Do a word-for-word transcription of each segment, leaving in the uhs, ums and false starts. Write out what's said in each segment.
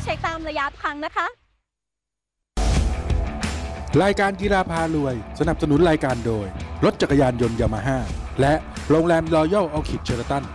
ช้ตามระยะทางนะคะรายการกีฬาพารวยสนับสนุนรายการโดยรถจักรยานยนต์ยามาฮ่าและโรงแรมรอยัลออคิดเชอราตัน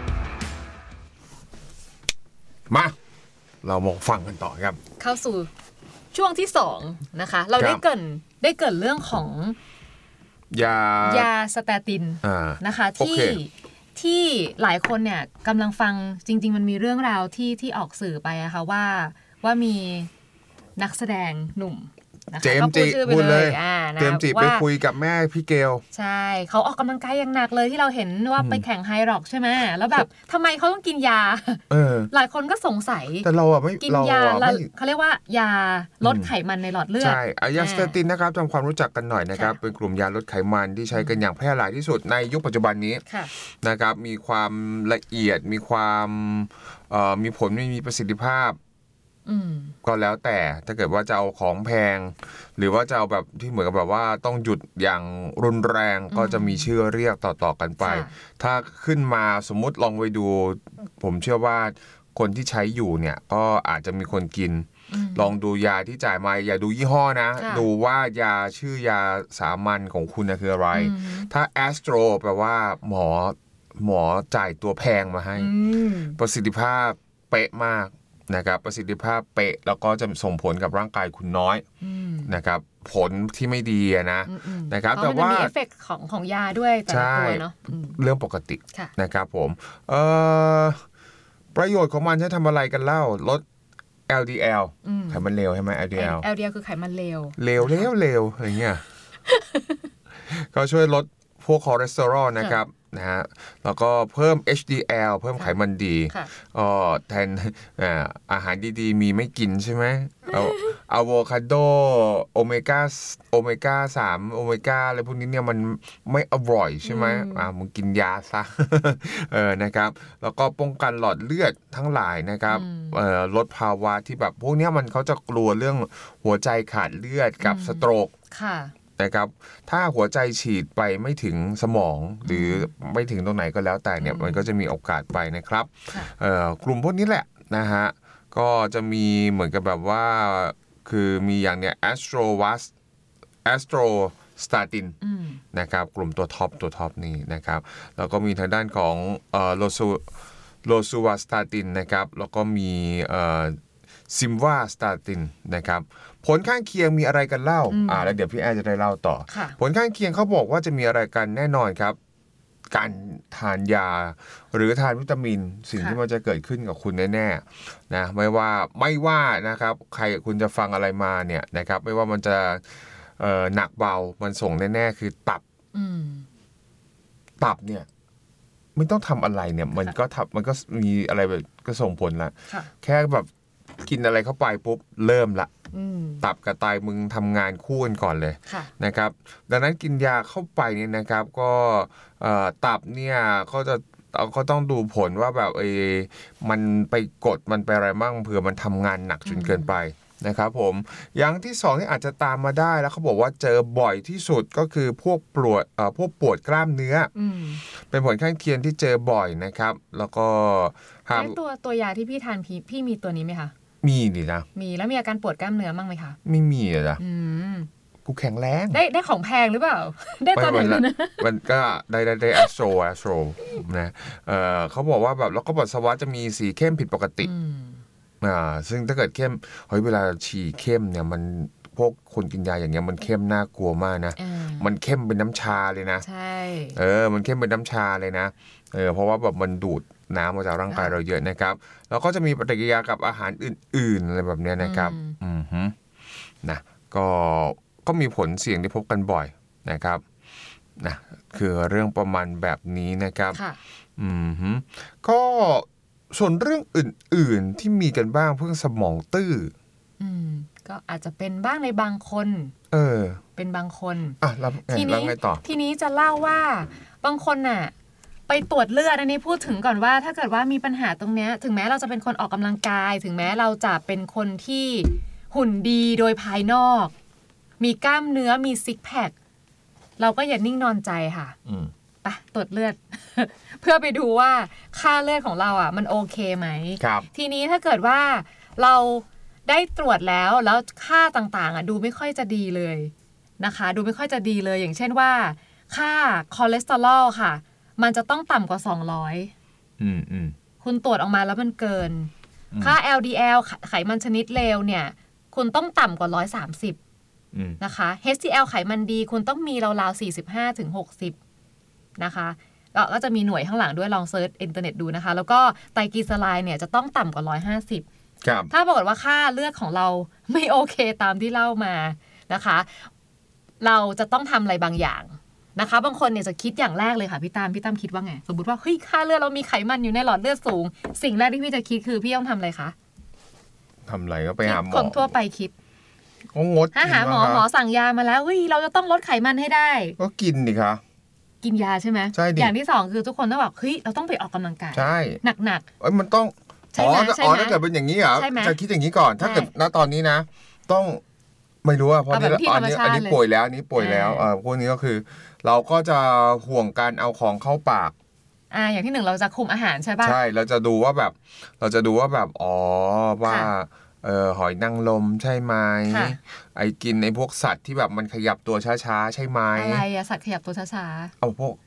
มาเรามาฟังกันต่อครับเข้าสู่ช่วงที่สองนะคะเราได้เกริ่นได้เกริ่นเรื่องของยายาสเตตินนะคะที่ที่หลายคนเนี่ยกำลังฟังจริงๆมันมีเรื่องราวที่ที่ออกสื่อไปอะค่ะว่าว่ามีนักแสดงหนุ่มเจมส์จิพูดเลยเจมส์จิไปคุยกับแม่พี่เกลใช่เขาออกกำลังกายอย่างหนักเลยที่เราเห็นว่าไปแข่งไฮร็อกใช่ไหมแล้วแบบทำไมเขาต้องกินยาหลายคนก็สงสัยแต่เราอะไม่กินยาเขาเรียกว่ายาลดไขมันในหลอดเลือดใช่ยาสเตตินนะครับทำความรู้จักกันหน่อยนะครับเป็นกลุ่มยาลดไขมันที่ใช้กันอย่างแพร่หลายที่สุดในยุคปัจจุบันนี้นะครับมีความละเอียดมีความมีผลไม่มีประสิทธิภาพก็แล้วแต่ถ้าเกิดว่าจะเอาของแพงหรือว่าจะเอาแบบที่เหมือนกับแบบว่าต้องหยุดอย่างรุนแรงก็จะมีชื่อเรียกต่อๆกันไปถ้าขึ้นมาสมมุติลองไปดูผมเชื่อว่าคนที่ใช้อยู่เนี่ยก็อาจจะมีคนกินลองดูยาที่จ่ายมาอย่าดูยี่ห้อนะดูว่ายาชื่อยาสามัญของคุณนะคืออะไรถ้าแอสโตรแปลว่าหมอหมอจ่ายตัวแพงมาให้ประสิทธิภาพเป๊ะมากนะครับประสิทธิภาพเป๊ะแล้วก็จะส่งผลกับร่างกายคุณน้อยนะครับผลที่ไม่ดีนะนะครับแต่ว่ามีเอฟเฟกต์ของของยาด้วยแต่ละตัวเนาะเรื่องปกตินะครับผมเอ่อประโยชน์ของมันจะทำอะไรกันเล่าลด แอล ดี แอล ไขมันเลวใช่ไหม แอล ดี แอลแอล ดี แอล คือไขมันเลวเลวเลวเลวอะไรเงี้ยก็ช่วยลดพวกคอเลสเตอรอลนะครับนะฮะแล้วก็เพิ่ม เอช ดี แอล เพิ่มไขมันดีอ๋อแทนอ่าอาหารดีๆมีไม่กินใช่ไหมเอาอะโวคาโดโอเมก้าโอเมก้าสามโอเมก้าอะไรพวกนี้เนี่ยมันไม่อร่อยใช่ไหมอ่ามึงกินยาซะเออนะครับแล้วก็ป้องกันหลอดเลือดทั้งหลายนะครับเอ่อลดภาวะที่แบบพวกนี้มันเขาจะกลัวเรื่องหัวใจขาดเลือดกับสโตรกค่ะนะครับถ้าหัวใจฉีดไปไม่ถึงสมองหรือไม่ถึงตรงไหนก็แล้วแต่เนี่ยมันก็จะมีโอกาสไปนะครับกลุ่มพวกนี้แหละนะฮะก็จะมีเหมือนกับแบบว่าคือมีอย่างเนี้ย Astrovas Astrostatin นะครับกลุ่มตัวท็อปตัวท็อปนี้นะครับแล้วก็มีทางด้านของเอ่อโลซูโลซูวาสตาตินนะครับแล้วก็มีเอ่อซิมวาสตาตินนะครับผลข้างเคียงมีอะไรกันเล่าอ่าแล้วเดี๋ยวพี่แอร์จะได้เล่าต่อผลข้างเคียงเขาบอกว่าจะมีอะไรกันแน่นอนครับการทานยาหรือทานวิตามินสิ่งที่มันจะเกิดขึ้นกับคุณแน่ๆนะไม่ว่าไม่ว่านะครับใครคุณจะฟังอะไรมาเนี่ยนะครับไม่ว่ามันจะเอ่อหนักเบามันส่งแน่ๆคือตับตับเนี่ยไม่ต้องทำอะไรเนี่ยมันก็ทำมันก็มีอะไรแบบก็ส่งผลละแค่แบบกินอะไรเข้าไปปุ๊บเริ่มละตับกับไตมึงทำงานคู่กันก่อนเลยนะครับดังนั้นกินยาเข้าไปเนี่ยนะครับก็ตับเนี่ยก็จะก็ต้องดูผลว่าแบบเอมันไปกดมันไปอะไรมั่งเผื่อมันทำงานหนักจนเกินไปนะครับผมอย่างที่สองที่อาจจะตามมาได้แล้วเขาบอกว่าเจอบ่อยที่สุดก็คือพวกปวดเอ่อพวกปวดกล้ามเนื้อเป็นผลข้างเคียงที่เจอบ่อยนะครับแล้วก็ตัวตัวยาที่พี่ทานพี่พี่มีตัวนี้ไหมคะมีดินะมีแล้วมีอาการปวดกล้ามเนื้อบ้างไหมคะไม่มีอ่ะจ้ะกูแข็งแรงได้ได้ของแพงหรือเปล่าได้ตอนไหนนะมันก็ได้ได้ได้แอสโตรแอสโตรนะเออเขาบอกว่าแบบแล้วก็ปัสสาวะจะมีสีเข้มผิดปกติอ่าซึ่งถ้าเกิดเข้มเฮ้ยเวลาฉี่เข้มเนี่ยมันพวกคนกินยาอย่างเงี้ยมันเข้มน่ากลัวมากนะมันเข้มเป็นน้ำชาเลยนะใช่เออมันเข้มเป็นน้ำชาเลยนะเออเพราะว่าแบบมันดูดน้ำมาจากร่างกายเราเยอะนะครับแล้วก็จะมีปฏิกิริยากับอาหารอื่นๆอะไรแบบนี้นะครับอือฮึนะก็ก็มีผลเสี่ยงที่พบกันบ่อยนะครับนะคือเรื่องประมาณแบบนี้นะครับอือฮึก็ส่วนเรื่องอื่นๆที่มีกันบ้างเพื่อสมองตื้ออืมก็อาจจะเป็นบ้างในบางคนเออเป็นบางคนอ่ะแล้วทีนี้ไงต่อทีนี้จะเล่าว่าบางคนน่ะไปตรวจเลือดอันนี้พูดถึงก่อนว่าถ้าเกิดว่ามีปัญหาตรงเนี้ยถึงแม้เราจะเป็นคนออกกำลังกายถึงแม้เราจะเป็นคนที่หุ่นดีโดยภายนอกมีกล้ามเนื้อมีซิกแพคเราก็อย่านิ่งนอนใจค่ะไปตรวจเลือด เพื่อไปดูว่าค่าเลือดของเราอ่ะมันโอเคไหมทีนี้ถ้าเกิดว่าเราได้ตรวจแล้วแล้วค่าต่างๆอ่ะดูไม่ค่อยจะดีเลยนะคะดูไม่ค่อยจะดีเลยอย่างเช่นว่าค่าคอเลสเตอรอลค่ะมันจะต้องต่ำกว่าสองร้อยอืมอืมคุณตรวจออกมาแล้วมันเกินค่า แอล ดี แอล ไขมันชนิดเลวเนี่ยคุณต้องต่ำกว่าหนึ่งร้อยสามสิบนะคะ เอช ดี แอล ไขมันดีคุณต้องมีราวๆสี่สิบห้าถึงหกสิบนะคะก็จะมีหน่วยข้างหลังด้วยลองเซิร์ชอินเทอร์เน็ตดูนะคะแล้วก็ไตรกลีเซอไรด์เนี่ยจะต้องต่ำกว่าหนึ่งร้อยห้าสิบถ้าบอกว่าค่าเลือดของเราไม่โอเคตามที่เล่ามานะคะเราจะต้องทำอะไรบางอย่างนะคะบางคนเนี่ยจะคิดอย่างแรกเลยค่ะพี่ตามพี่ตามคิดว่าไงสมมติว่าเฮ้ยค่าเลือดเรามีไขมันอยู่ในหลอดเลือดสูงสิ่งแรกที่พี่จะคิดคือพี่ต้องทำอะไรคะทำอะไรก็ไปหาหมอคนทั่วไปคิดก็งดถ้าหาหมอหมอสั่งยามาแล้วเฮ้ยเราจะต้องลดไขมันให้ได้ก็กินดิคะกินยาใช่ไหมใช่ดิอย่างที่สองคือทุกคนต้องบอกเฮ้ยเราต้องไปออกกำลังกายใช่หนักๆเอ้ยมันต้องอ๋ออ๋อถ้าเกิดเป็นอย่างนี้เหรอจะคิดอย่างนี้ก่อนถ้าเกิดณตอนนี้นะต้องไม่รู้อ่ะเพราะนี่อันนี้อันนี้ป่วยแล้วอันนี้ป่วยแล้วอ่าพวกนี้ก็คือเราก็จะห่วงการเอาของเข้าปากอ่าอย่างที่หนึ่งเราจะคุมอาหารใช่ป่ะใช่เราจะดูว่าแบบเราจะดูว่าแบบอ๋อว่าเออหอยนางรมใช่ไหมไอ้กินไอ้พวกสัตว์ที่แบบมันขยับตัวช้าๆใช่ไหมอะไรอะสัตว์ขยับตัวช้าๆเอาพวก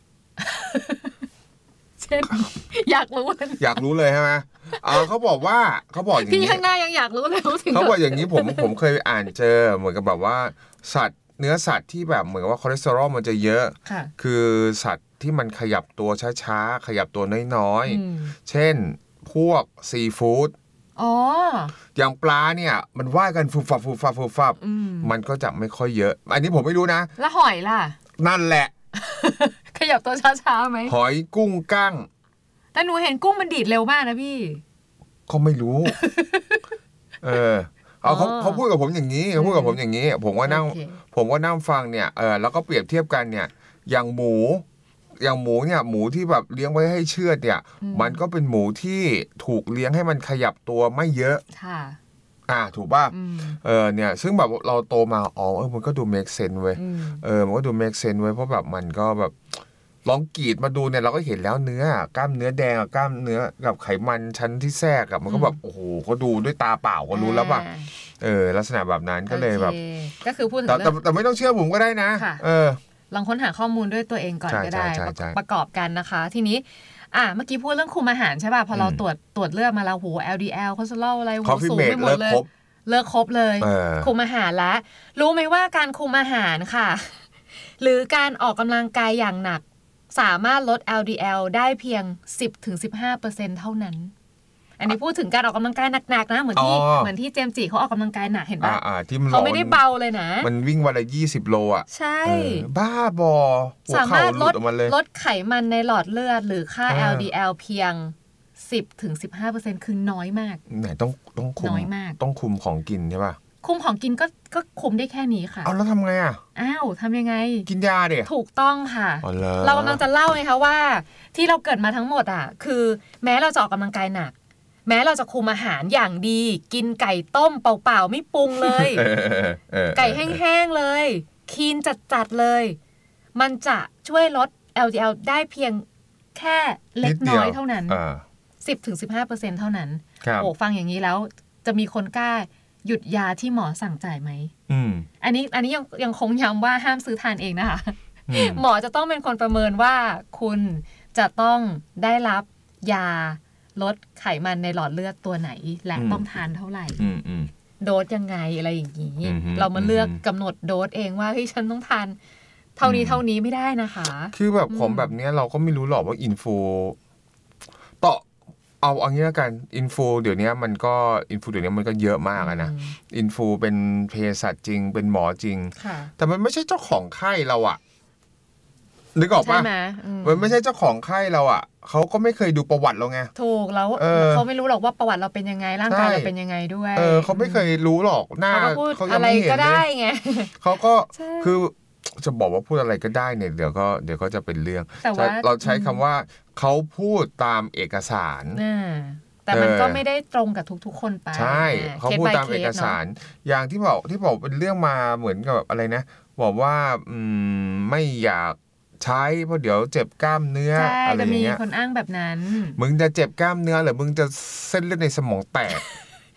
เช่นอยากรู้อยากรู้เลยใช่ไหมอ่าเขาบอกว่าเขาบอกอย่างนี้พี่ข้างหน้ายังอยากรู้เลยเขาบอกอย่างนี้ผมผมเคยอ่านเจอเหมือนกับแบบว่าสัตว์เนื้อสัตว์ที่แบบเหมือนว่าคอเลสเตอรอลมันจะเยอะคือสัตว์ที่มันขยับตัวช้าๆขยับตัวน้อยๆเช่นพวกซีฟู้ดอ๋ออย่างปลาเนี่ยมันว่ายกันฟูฟับฟูฟับฟูฟับมันก็จะไม่ค่อยเยอะอันนี้ผมไม่รู้นะแล้วหอยล่ะนั่นแหละขยับตัวช้าๆไหมหอยกุ้งกั้งแต่หนูเห็นกุ้งมันดีดเร็วมากนะพี่เขาไม่รู้เออเอาเขาเขาพูดกับผมอย่างนี้เขาพูดกับผมอย่างนี้ผมว่านั่งผมว่านั่งฟังเนี่ยเออแล้วก็เปรียบเทียบกันเนี่ยอย่างหมูอย่างหมูเนี่ยหมูที่แบบเลี้ยงไว้ให้เชือดเนี่ยมันก็เป็นหมูที่ถูกเลี้ยงให้มันขยับตัวไม่เยอะค่ะอ่าถูกป่ะเออเนี่ยซึ่งแบบเราโตมาอ๋อเออมันก็ดู make sense เว้ยเออมันก็ดู make sense เว้ยเพราะแบบมันก็แบบลองกรีดมาดูเนี่ยเราก็เห็นแล้วเนื้อกล้ามเนื้อแดงกับกล้ามเนื้อกับไขมันชั้นที่แทรกอะมันก็แบบโอ้โหก็ดูด้วยตาเปล่าก็รู้แล้วป่ะเออลักษณะแบบนั้นก็เลยแบบก็คือพูดถึงแต่แต่ไม่ต้องเชื่อผมก็ได้นะเออลองค้นหาข้อมูลด้วยตัวเองก่อนก็ได้ประกอบกันนะคะทีนี้อ่ะเมื่อกี้พูดเรื่องคุมอาหารใช่ป่ะพอเราตรวจตรวจเลือดมาแล้วโห แอล ดี แอล คอเลสเตอรอลอะไรโหสูงไปหมดเลยเลิกครบเลยคุมอาหารแล้วรู้ไหมว่าการคุมอาหารค่ะหรือการออกกำลังกายอย่างหนักสามารถลด แอล ดี แอล ได้เพียง สิบถึงสิบห้าเปอร์เซ็นต์ เท่านั้นอันนี้พูดถึงการออกกำลังกายหนักๆนะเหมือนที่เหมือนที่เจมส์จิเขาออกกำลังกายหนักเห็นป่ะเขาไม่ได้เบาเลยนะมันวิ่งวันละยี่สิบโลอ่ะใช่บ้าบอสามารถลดลดไขมันในหลอดเลือดหรือค่า แอล ดี แอล เพียง สิบถึงสิบห้าเปอร์เซ็นต์ คือน้อยมากไหนต้องต้องคุมต้องคุมของกินใช่ป่ะคุมของกินก็ก็คุมได้แค่นี้ค่ะเอาแล้วทำไงอ่ะอ้าวทำยังไงกินยาดิถูกต้องค่ะเรากำลังจะเล่าไงคะว่าที่เราเกิดมาทั้งหมดอ่ะคือแม้เราจะออกกำลังกายหนักแม้เราจะคุมอาหารอย่างดีกินไก่ต้มเปล่าๆไม่ปรุงเลยไก่แห้งๆเลยคีนจัดๆเลยมันจะช่วยลด แอล ดี แอล ได้เพียงแค่เล็กน้อยเท่านั้น สิบถึงสิบห้าเปอร์เซ็นต์ เท่านั้นโอ้ฟังอย่างนี้แล้วจะมีคนกล้าหยุดยาที่หมอสั่งจ่ายไหมอันนี้อันนี้ยังยังคงย้ำว่าห้ามซื้อทานเองนะคะหมอจะต้องเป็นคนประเมินว่าคุณจะต้องได้รับยาลดไขมันในหลอดเลือดตัวไหนและต้องทานเท่าไหร่โดสยังไงอะไรอย่างนี้เรามาเลือกกำหนดโดสเองว่าเฮ้ยฉันต้องทานเท่านี้เท่านี้ไม่ได้นะคะคือแบบของแบบนี้เราก็ไม่รู้หรอกว่าอินฟูต่อเอาเอางี้ละกันอินฟูเดี๋ยวนี้มันก็อินฟูเดี๋ยวนี้มันก็เยอะมากนะอินฟูเป็นเภสัชจริงเป็นหมอจริงแต่มันไม่ใช่เจ้าของไข้เราอะนึกออกป่ะมันไม่ใช่เจ้าของไข้เราอ่ะเขาก็ไม่เคยดูประวัติเราไงถูกแล้วเขาไม่รู้หรอกว่าประวัติเราเป็นยังไงร่างกายเราเป็นยังไงด้วยเออเขาไม่เคยรู้หรอกหน้าเขายังไม่เห็นเลยเขาก็คือจะบอกว่าพูดอะไรก็ได้เนี่ยเดี๋ยวก็เดี๋ยวก็จะเป็นเรื่องเราใช้คำว่าเขาพูดตามเอกสารแต่มันก็ไม่ได้ตรงกับทุกๆคนไปใช่เขาพูดตามเอกสารอย่างที่บอกที่บอกเป็นเรื่องมาเหมือนกับอะไรนะบอกว่าอืมไม่อยากใช้เพราะเดี๋ยวเจ็บกล้ามเนื้ออะไรอย่างเงี้ยมีคนอ้างแบบนั้นมึงจะเจ็บกล้ามเนื้อหรือมึงจะเส้นเลือดในสมองแตก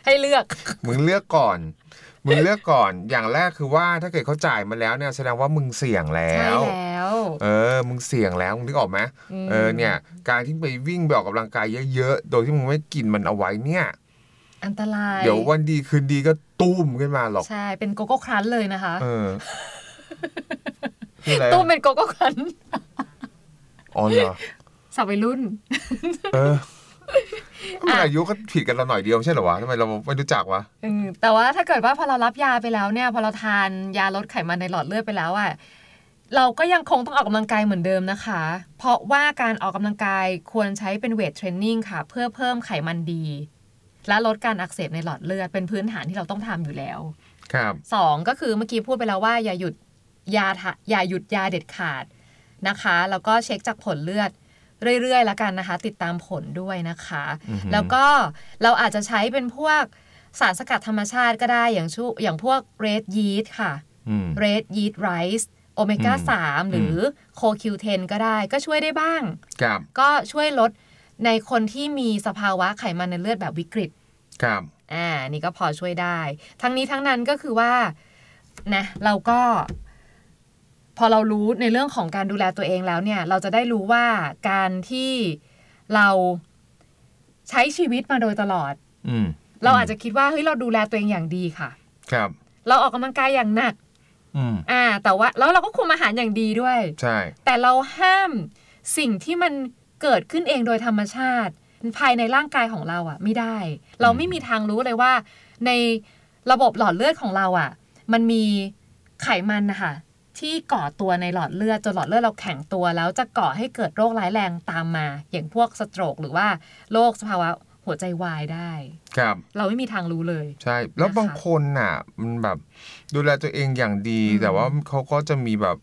ให้เลือกมึงเลือกก่อนมึงเลือกก่อนอย่างแรกคือว่าถ้าเกิดเขาจ่ายมาแล้วเนี่ยแสดงว่ามึงเสี่ยงแล้วใช่แล้วเออมึงเสี่ยงแล้วมึงนึกออกไหมเออเนี่ยการที่ไปวิ่งไปออกกำลังกายเยอะๆโดยที่มึงไม่กินมันเอาไว้เนี่ยอันตรายเดี๋ยววันดีคืนดีก็ตุ้มขึ้นมาหรอกใช่เป็นโกโก้ครันเลยนะคะเออตุ้มเป็นโกโก้ครันอ๋อเหรอสาววัยรุ่นเออมันอายุก็ผิดกันเราหน่อยเดียวใช่เหรอวะทำไมเราไม่รู้จักวะแต่ว่าถ้าเกิดว่าพอเรารับยาไปแล้วเนี่ยพอเราทานยาลดไขมันในหลอดเลือดไปแล้วอ่ะเราก็ยังคงต้องออกกำลังกายเหมือนเดิมนะคะเพราะว่าการออกกำลังกายควรใช้เป็นเวทเทรนนิ่งค่ะเพื่อเพิ่มไขมันดีและลดการอักเสบในหลอดเลือดเป็นพื้นฐานที่เราต้องทำอยู่แล้วครับสองก็คือเมื่อกี้พูดไปแล้วว่าอย่าหยุดยาอย่าหยุดยาเด็ดขาดนะคะแล้วก็เช็คจากผลเลือดเรื่อยๆแล้วกันนะคะติดตามผลด้วยนะคะ mm-hmm. แล้วก็เราอาจจะใช้เป็นพวกสารสกัดธรรมชาติก็ได้อย่างชูอย่างพวก red yeast ค่ะ mm. red yeast rice โอเมก้า สาม หรือ โค คิว เท็น ก็ได้ก็ช่วยได้บ้างก็ช่วยลดในคนที่มีสภาวะไขมันในเลือดแบบวิกฤตครับอ่านี่ก็พอช่วยได้ทั้งนี้ทั้งนั้นก็คือว่านะเราก็พอเรารู้ในเรื่องของการดูแลตัวเองแล้วเนี่ยเราจะได้รู้ว่าการที่เราใช้ชีวิตมาโดยตลอดเราอาจจะคิดว่าเฮ้ยเราดูแลตัวเองอย่างดีค่ะครับเราออกกำลังกายอย่างหนักอ่าแต่ว่าแล้วเราก็คุมอาหารอย่างดีด้วยใช่แต่เราห้ามสิ่งที่มันเกิดขึ้นเองโดยธรรมชาติภายในร่างกายของเราอ่ะไม่ได้เราไม่มีทางรู้เลยว่าในระบบหลอดเลือดของเราอ่ะมันมีไขมันนะคะที่ก่อตัวในหลอดเลือดจนหลอดเลือดเราแข็งตัวแล้วจะก่อให้เกิดโรคร้ายแรงตามมาอย่างพวกสโตรกหรือว่าโรคสภาวะหัวใจวายได้ครับเราไม่มีทางรู้เลยใช่แล้วบางคนน่ะมันแบบดูแลตัวเองอย่างดีแต่ว่าเขาก็จะมีแบบ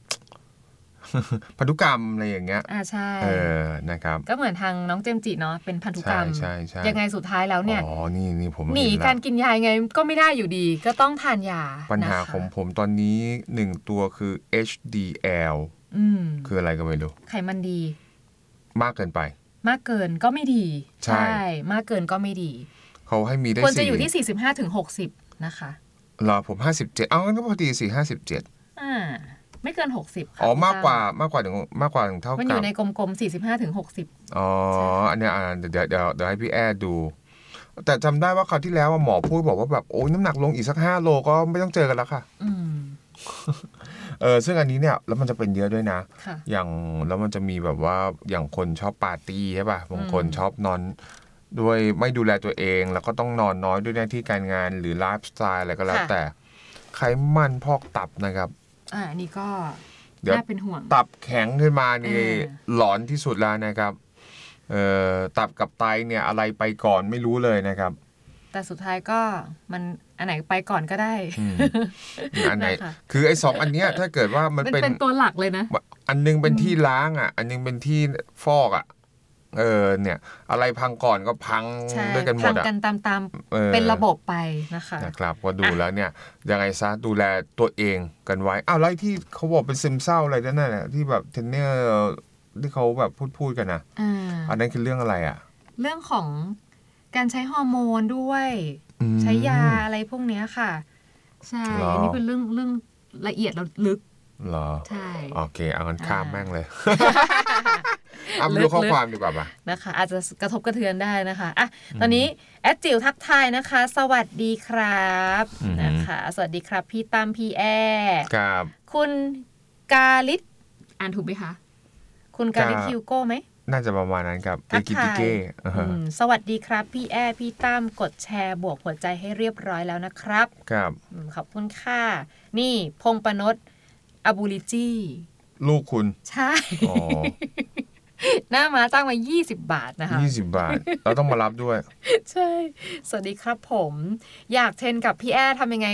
พันธุกรรมอะไรอย่างเงี้ยอ่าใช่เออนะครับก็เหมือนทางน้องเจมจิเนาะเป็นพันธุกรรมใช่ใช่ยังไงสุดท้ายแล้วเนี่ยอ๋อนี่นี่ผมหนีการกินยาไงก็ไม่ได้อยู่ดีก็ต้องทานยาปัญหาของผมตอนนี้หนึ่งตัวคือ เอช ดี แอลอืมคืออะไรก็ไม่รู้ไขมันดีมากเกินไปมากเกินก็ไม่ดีใช่มากเกินก็ไม่ดีเขาให้มีได้ควรจะอยู่ที่สี่สิบห้าถึงหกสิบนะคะรอผมห้าสิบเจ็ดเอางั้นก็พอดีสิห้าสิบเจ็ดอ่าไม่เกินหกสิบค่ะอ๋อมากกว่ามากกว่าถึงมากกว่าถึงเท่ากับมันอยู่ในกลมๆสี่สิบห้าถึงหกสิบอ๋ออันเนี้ยเดี๋ยวเดี๋ยวเดี๋ยวให้พี่แอดดูแต่จำได้ว่าคราวที่แล้วหมอพูดบอกว่าแบบโอ้ยน้ำหนักลงอีกสักห้าโลก็ไม่ต้องเจอกันแล้วค่ะอืมเออซึ่งอันนี้เนี่ยแล้วมันจะเป็นเยอะด้วยนะอย่างแล้วมันจะมีแบบว่าอย่างคนชอบปาร์ตี้ใช่ป่ะบางคนชอบนอนด้วยไม่ดูแลตัวเองแล้วก็ต้องนอนน้อยด้วยหน้าที่การงานหรือไลฟ์สไตล์อะไรก็แล้วแต่ไขมันพอกตับนะครับอ่านี่ก็น่าเป็นห่วงตับแข็งขึ้นมานี่หลอนที่สุดแล้วนะครับเอ่อตับกับไตเนี่ยอะไรไปก่อนไม่รู้เลยนะครับแต่สุดท้ายก็มันอันไหนไปก่อนก็ได้อันไหนคือไอ้สองอันเนี้ยถ้าเกิดว่ามันเป็นตัวหลักเลยนะอันนึงเป็นที่ล้างอ่ะอันนึงเป็นที่ฟอกอ่ะเออเนี่ยอะไรพังก่อนก็พังด้วยกันหมดอ่ะพังกันตามๆเป็นระบบไปนะคะนะครับก็ดูแล้วเนี่ยยังไงซะดูแลตัวเองกันไว้อ้าวแล้วที่เขาบอกเป็นซึมเศร้าอะไรนั่นน่ะที่แบบเทรนเนอร์ที่เขาแบบพูดๆกันนะอันนั้นคือเรื่องอะไรอ่ะเรื่องของการใช้ฮอร์โมนด้วยใช้ยาอะไรพวกนี้ค่ะใช่อันนี้เป็นเรื่องเรื่องละเอียดแล้วลึกเหรอใช่โอเคเอางั้นข้ามแม่งเลยเอามาดูข้อความดีกว่าป่ะนะคะอาจจะกระทบกระเทือนได้นะคะอ่ะตอนนี้แอดจิ๋วทักทายนะคะสวัสดีครับนะคะสวัสดีครับพี่ตั้มพี่แอครับคุณกาลิศอ่านถูกไหมคะคุณกาลิศฮิวโก้ไหมน่าจะประมาณนั้นครับเป็นกิติเก้สวัสดีครับพี่แอพี่ตั้มกดแชร์บวกหัวใจให้เรียบร้อยแล้วนะครับครับขอบคุณค่ะนี่พงษ์ปนดอบูลิจีลูกคุณใช่หน้ามาจ้างมายี่สิบบาทนะคะยี่สิบบาทเราต้องมารับด้วยใช่สวัสดีครับผมอยากเทรนกับพี่แอทำยังไง